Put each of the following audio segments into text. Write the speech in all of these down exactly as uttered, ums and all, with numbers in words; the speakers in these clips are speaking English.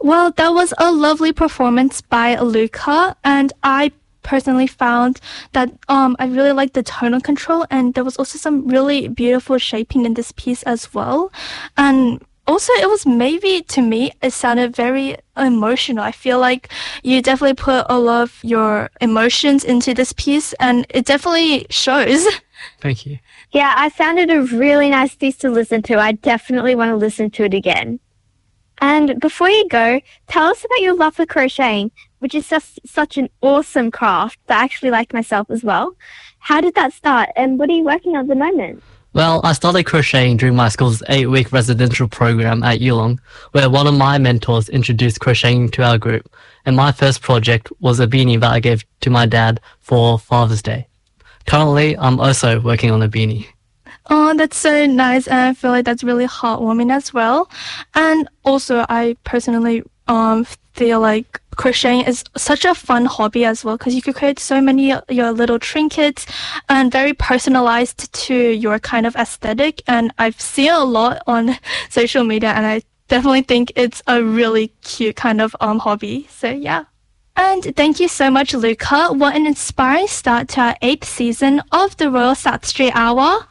Well, that was a lovely performance by Luca, and I personally found that um, I really liked the tonal control, and there was also some really beautiful shaping in this piece as well. And also, it was maybe, to me, it sounded very emotional. I feel like you definitely put a lot of your emotions into this piece, and it definitely shows. Thank you. Yeah, I found it a really nice piece to listen to. I definitely want to listen to it again. And before you go, tell us about your love for crocheting, which is just such an awesome craft that I actually like myself as well. How did that start, and what are you working on at the moment? Well, I started crocheting during my school's eight-week residential program at Yulong, where one of my mentors introduced crocheting to our group, and my first project was a beanie that I gave to my dad for Father's Day. Currently, I'm also working on a beanie. Oh, that's so nice, and I feel like that's really heartwarming as well. And also, I personally um feel like crocheting is such a fun hobby as well, because you could create so many your little trinkets and very personalized to your kind of aesthetic. And I've seen a lot on social media, and I definitely think it's a really cute kind of um hobby. So yeah. And thank you so much, Luca. What an inspiring start to our eighth season of the Royal South Street Hour.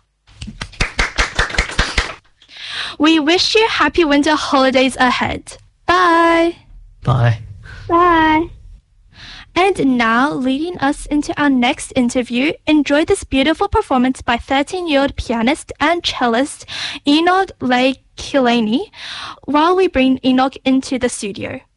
We wish you happy winter holidays ahead. Bye. Bye. Bye. And now, leading us into our next interview, enjoy this beautiful performance by thirteen-year-old pianist and cellist Enoch Leigh Killaney while we bring Enoch into the studio.